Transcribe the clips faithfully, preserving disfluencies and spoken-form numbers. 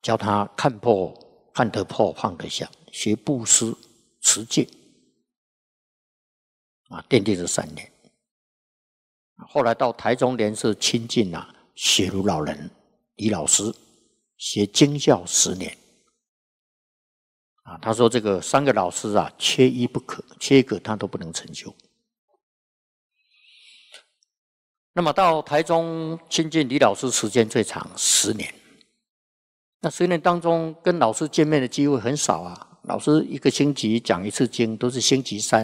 教他看破、看得破、放得下，学布施、持戒，啊，奠定这三年。后来到台中莲社亲近啊，雪如老人李老师学经教十年。啊，他说这个三个老师啊，缺一不可，缺一个他都不能成就。那么到台中亲近李老师时间最长，十年。那十年当中跟老师见面的机会很少啊，老师一个星期讲一次经，都是星期三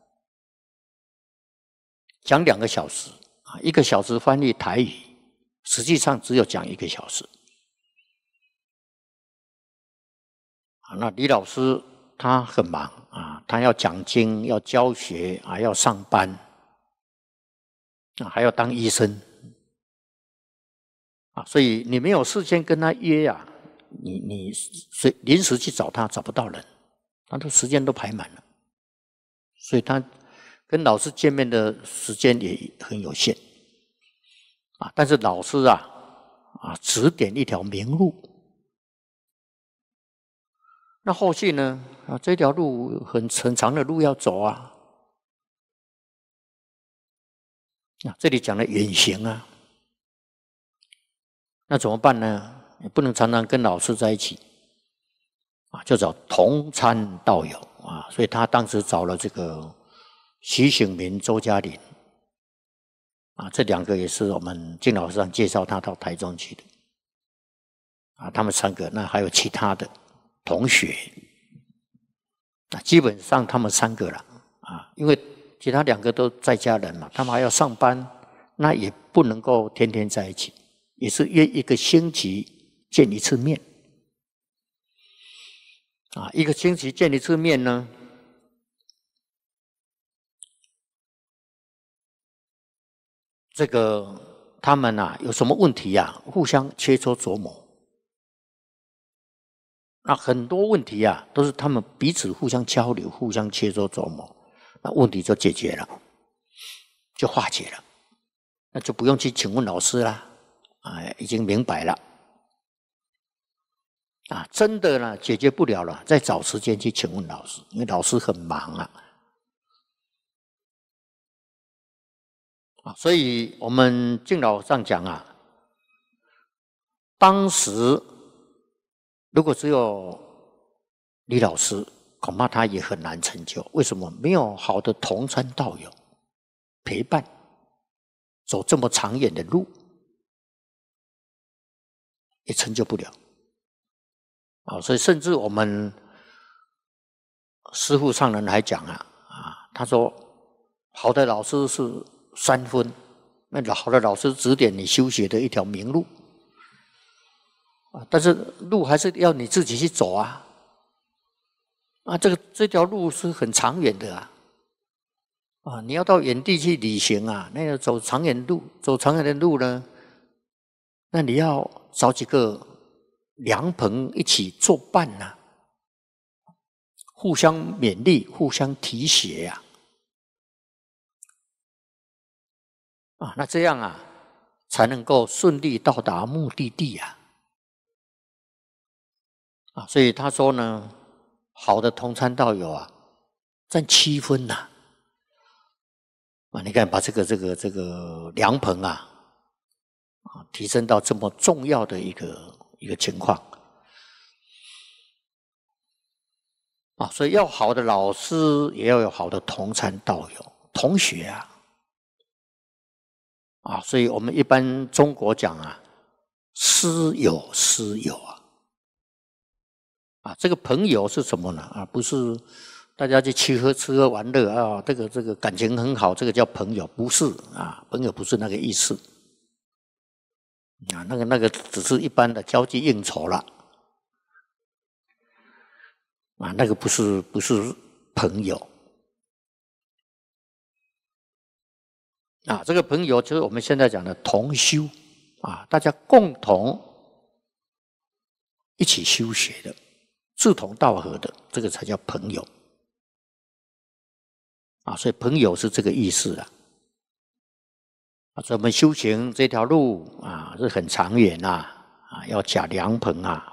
讲两个小时啊，一个小时翻译台语，实际上只有讲一个小时。啊，那李老师他很忙啊，他要讲经，要教学啊，要上班啊，还要当医生啊，所以你没有事先跟他约啊，你你随临时去找他找不到人，他的时间都排满了，所以他跟老师见面的时间也很有限啊。但是老师啊啊指点一条明路。那后续呢？啊，这条路很很长的路要走啊。啊，这里讲的远行啊，那怎么办呢？也不能常常跟老师在一起，啊，就找同参道友啊。所以他当时找了这个徐醒民、周嘉玲，啊，这两个也是我们敬老师上介绍他到台中去的，啊，他们三个，那还有其他的同学，啊，基本上他们三个了啊，因为其他两个都在家人嘛，他们还要上班，那也不能够天天在一起，也是约一个星期见一次面，啊，一个星期见一次面呢，这个他们啊有什么问题啊，互相切磋琢磨。那很多问题啊，都是他们彼此互相交流、互相切磋琢磨，那问题就解决了，就化解了，那就不用去请问老师啦，啊，已经明白了，啊，真的呢解决不了了，再找时间去请问老师，因为老师很忙啊，啊，所以我们敬老上讲啊，当时。如果只有李老师，恐怕他也很难成就。为什么？没有好的同参道友陪伴，走这么长远的路，也成就不了。啊，所以甚至我们师父上人还讲啊，啊，他说好的老师是三分，那好的老师指点你修学的一条明路。但是路还是要你自己去走啊！啊，这个这条路是很长远的啊！啊，你要到远地去旅行啊，那个走长远路，走长远的路呢，那你要找几个良朋一起作伴呐、啊，互相勉励，互相提携呀、啊！啊，那这样啊，才能够顺利到达目的地啊！啊，所以他说呢，好的同参道友啊，占七分呐、啊。啊，你看把这个这个这个良朋啊，啊，提升到这么重要的一个一个情况。啊，所以要好的老师，也要有好的同参道友、同学啊。啊，所以我们一般中国讲啊，师友师友啊。啊，这个朋友是什么呢？啊，不是大家去吃喝吃喝玩乐啊，这个这个感情很好，这个叫朋友，不是啊，朋友不是那个意思啊，那个那个只是一般的交际应酬了啊，那个不是不是朋友啊，这个朋友就是我们现在讲的同修啊，大家共同一起修学的。志同道合的，这个才叫朋友啊！所以朋友是这个意思啊！啊，所以我们修行这条路啊是很长远呐，啊，要假良朋啊。